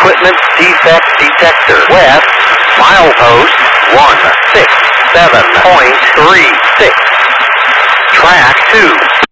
equipment defect detector. West, milepost 167.36. Track 2.